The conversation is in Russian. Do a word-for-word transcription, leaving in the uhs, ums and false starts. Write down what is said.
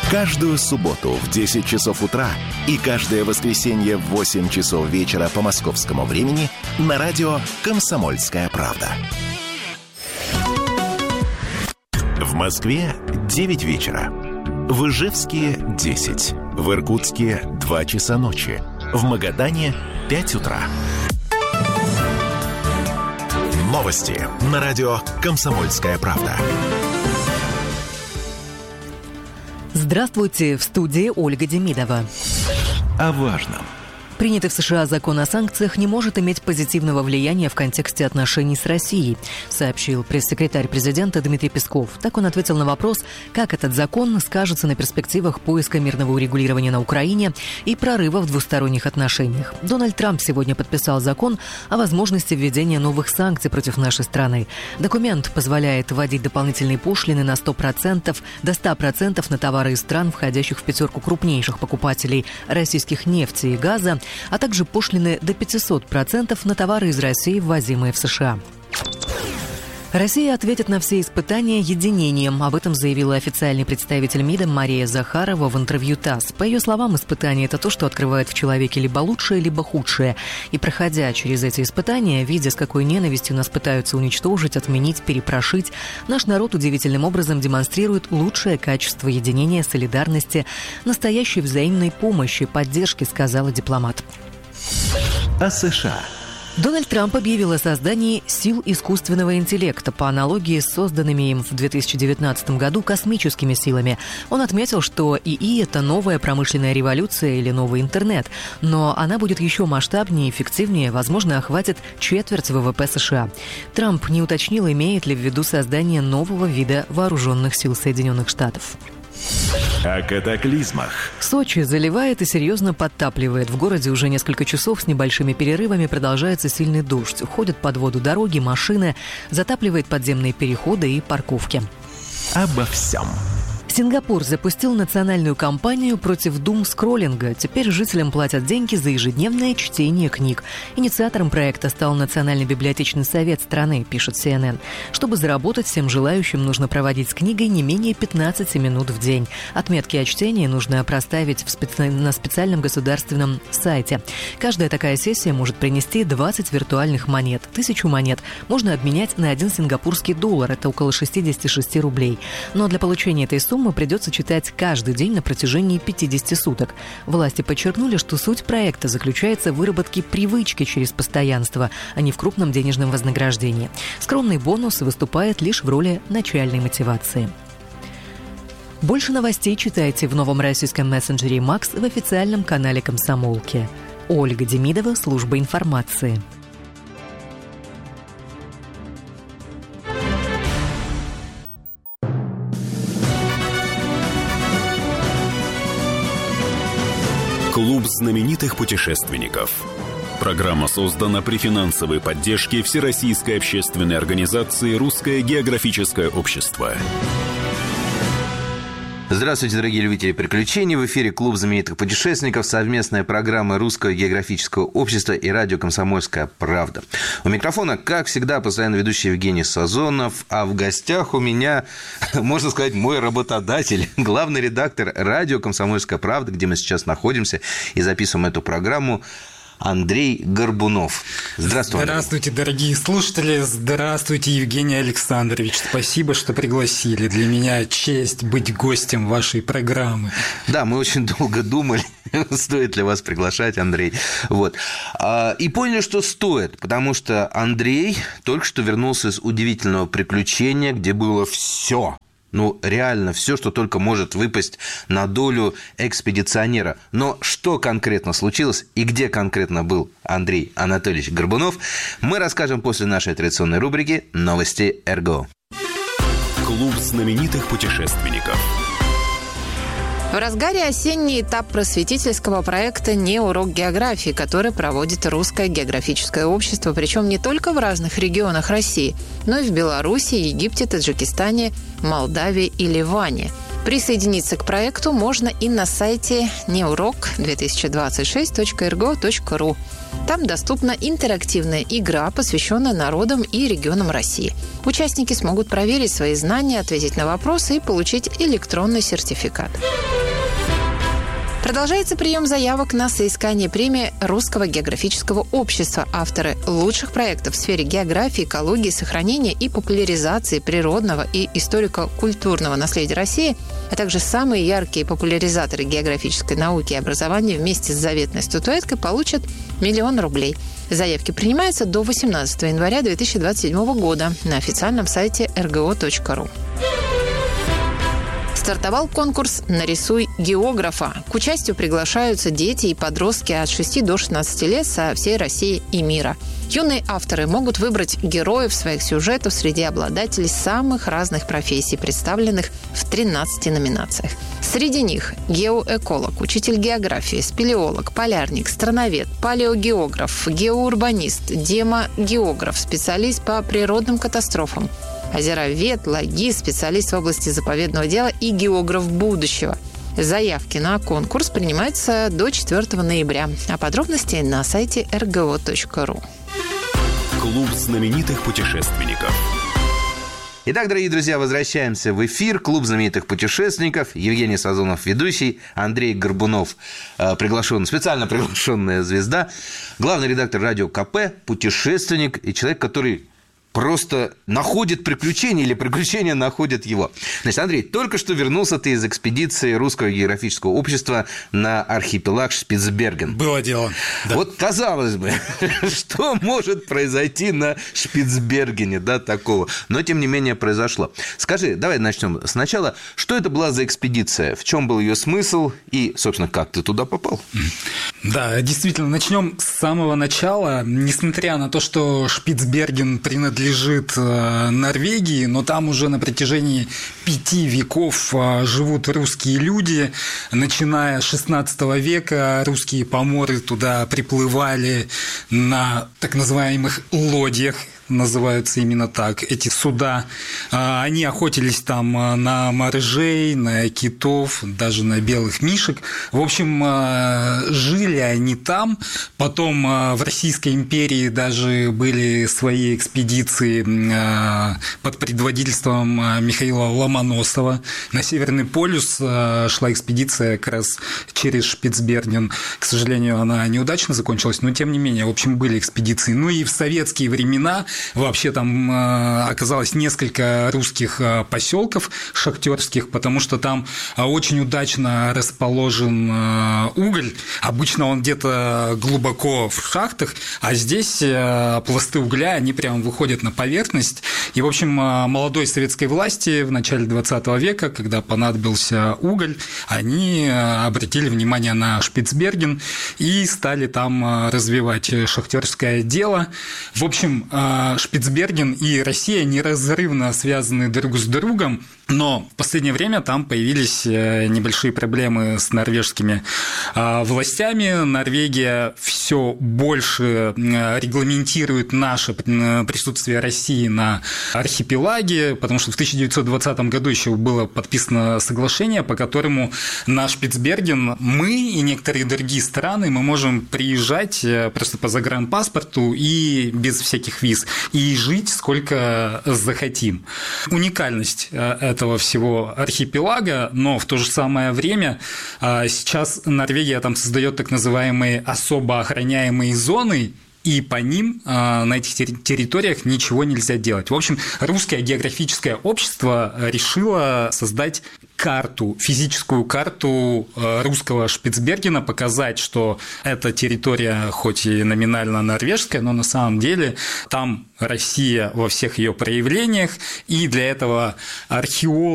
Каждую субботу в десять часов утра и каждое воскресенье в восемь часов вечера по московскому времени на радио «Комсомольская правда». В Москве девять вечера. В Ижевске десять. В Иркутске два часа ночи. В Магадане пять утра. Новости на радио «Комсомольская правда». Здравствуйте, в студии Ольга Демидова. О важном. Принятый в США закон о санкциях не может иметь позитивного влияния в контексте отношений с Россией, сообщил пресс-секретарь президента Дмитрий Песков. Так он ответил на вопрос, как этот закон скажется на перспективах поиска мирного урегулирования на Украине и прорыва в двусторонних отношениях. Дональд Трамп сегодня подписал закон о возможности введения новых санкций против нашей страны. Документ позволяет вводить дополнительные пошлины на сто процентов, до ста процентов на товары из стран, входящих в пятерку крупнейших покупателей российских нефти и газа, а также пошлины до пятьсот процентов на товары из России, ввозимые в США. Россия ответит на все испытания единением. Об этом заявила официальный представитель МИДа Мария Захарова в интервью ТАСС. По ее словам, испытание – это то, что открывает в человеке либо лучшее, либо худшее. И проходя через эти испытания, видя, с какой ненавистью нас пытаются уничтожить, отменить, перепрошить, наш народ удивительным образом демонстрирует лучшее качество единения, солидарности, настоящей взаимной помощи, поддержки, сказала дипломат. О США. Дональд Трамп объявил о создании сил искусственного интеллекта по аналогии с созданными им в две тысячи девятнадцатом году космическими силами. Он отметил, что ИИ – это новая промышленная революция или новый интернет, но она будет еще масштабнее и эффективнее, возможно, охватит четверть ВВП США. Трамп не уточнил, имеет ли в виду создание нового вида вооруженных сил Соединенных Штатов. О катаклизмах. Сочи заливает и серьезно подтапливает. В городе уже несколько часов с небольшими перерывами продолжается сильный дождь. Уходят под воду дороги, машины, затапливает подземные переходы и парковки. Обо всем. Сингапур запустил национальную кампанию против дум-скроллинга. Теперь жителям платят деньги за ежедневное чтение книг. Инициатором проекта стал Национальный библиотечный совет страны, пишет си эн эн. Чтобы заработать, всем желающим нужно проводить с книгой не менее пятнадцати минут в день. Отметки о чтении нужно проставить в специ... на специальном государственном сайте. Каждая такая сессия может принести двадцать виртуальных монет. Тысячу монет можно обменять на один сингапурский доллар. Это около шестьдесят шесть рублей. Но для получения этой суммы придется читать каждый день на протяжении пятидесяти суток. Власти подчеркнули, что суть проекта заключается в выработке привычки через постоянство, а не в крупном денежном вознаграждении. Скромный бонус выступает лишь в роли начальной мотивации. Больше новостей читайте в новом российском мессенджере «Макс» в официальном канале «Комсомолки». Ольга Демидова, служба информации. Клуб знаменитых путешественников. Программа создана при финансовой поддержке Всероссийской общественной организации «Русское географическое общество». Здравствуйте, дорогие любители приключений. В эфире «Клуб знаменитых путешественников», совместная программа Русского географического общества и радио «Комсомольская правда». У микрофона, как всегда, постоянно ведущий Евгений Сазонов, а в гостях у меня, можно сказать, мой работодатель, главный редактор радио «Комсомольская правда», где мы сейчас находимся и записываем эту программу, Андрей Горбунов. Здравствуйте. Здравствуйте, дорогие слушатели. Здравствуйте, Евгений Александрович. Спасибо, что пригласили. Для меня честь быть гостем вашей программы. Да, мы очень долго думали, стоит ли вас приглашать, Андрей. Вот. И поняли, что стоит, потому что Андрей только что вернулся из удивительного приключения, где было все. Ну, реально, все, что только может выпасть на долю экспедиционера. Но что конкретно случилось и где конкретно был Андрей Анатольевич Горбунов, мы расскажем после нашей традиционной рубрики «Новости эр-го». Клуб знаменитых путешественников. В разгаре осенний этап просветительского проекта «Не урок географии», который проводит Русское географическое общество, причем не только в разных регионах России, но и в Беларуси, Египте, Таджикистане, Молдавии и Ливане. Присоединиться к проекту можно и на сайте неурок две тысячи двадцать шесть точка эр го точка ру. Там доступна интерактивная игра, посвященная народам и регионам России. Участники смогут проверить свои знания, ответить на вопросы и получить электронный сертификат. Продолжается прием заявок на соискание премии Русского географического общества. Авторы лучших проектов в сфере географии, экологии, сохранения и популяризации природного и историко-культурного наследия России, а также самые яркие популяризаторы географической науки и образования вместе с заветной статуэткой получат миллион рублей. Заявки принимаются до восемнадцатого января две тысячи двадцать седьмого года на официальном сайте эр гэ о точка ру. Стартовал конкурс «Нарисуй географа». К участию приглашаются дети и подростки от шести до шестнадцати лет со всей России и мира. Юные авторы могут выбрать героев своих сюжетов среди обладателей самых разных профессий, представленных в тринадцати номинациях. Среди них геоэколог, учитель географии, спелеолог, полярник, страновед, палеогеограф, геоурбанист, демогеограф, специалист по природным катастрофам, озеровед, логист, специалист в области заповедного дела и географ будущего. Заявки на конкурс принимаются до четвёртого ноября. А подробности на сайте эр гэ о точка ру. Клуб знаменитых путешественников. Итак, дорогие друзья, возвращаемся в эфир. Клуб знаменитых путешественников. Евгений Сазонов, ведущий. Андрей Горбунов, приглашенный, специально приглашенная звезда. Главный редактор радио ка пэ, путешественник и человек, который просто находит приключения или приключения находят его. Значит, Андрей, только что вернулся ты из экспедиции Русского географического общества на архипелаг Шпицберген. Было дело. Да. Вот, казалось бы, что может произойти на Шпицбергене, да, такого? Но, тем не менее, произошло. Скажи, давай начнем сначала. Что это была за экспедиция? В чем был ее смысл? И, собственно, как ты туда попал? Да, действительно, начнем с самого начала. Несмотря на то, что Шпицберген принадлежит лежит Норвегии, но там уже на протяжении пяти веков живут русские люди. Начиная с шестнадцатого века русские поморы туда приплывали на так называемых лодьях, называются именно так, эти суда. Они охотились там на моржей, на китов, даже на белых мишек. В общем, жили они там. Потом в Российской империи даже были свои экспедиции под предводительством Михаила Ломоносова. На Северный полюс шла экспедиция как раз через Шпицберген. К сожалению, она неудачно закончилась, но тем не менее, в общем, были экспедиции. Ну и в советские времена вообще там оказалось несколько русских поселков шахтерских, потому что там очень удачно расположен уголь. Обычно он где-то глубоко в шахтах, а здесь пласты угля, они прям выходят на поверхность. И, в общем, молодой советской власти в начале двадцатого века, когда понадобился уголь, они обратили внимание на Шпицберген и стали там развивать шахтерское дело. В общем, Шпицберген и Россия неразрывно связаны друг с другом, но в последнее время там появились небольшие проблемы с норвежскими властями. Норвегия все больше регламентирует наше присутствие России на архипелаге, потому что в тысяча девятьсот двадцатом году еще было подписано соглашение, по которому на Шпицберген мы и некоторые другие страны мы можем приезжать просто по загранпаспорту и без всяких виз, и жить сколько захотим. Уникальность этого всего архипелага, но в то же самое время сейчас Норвегия там создает так называемые особо охраняемые зоны, и по ним на этих территориях ничего нельзя делать. В общем, Русское географическое общество решило создать карту, физическую карту русского Шпицбергена, показать, что эта территория хоть и номинально норвежская, но на самом деле там Россия во всех ее проявлениях, и для этого археологи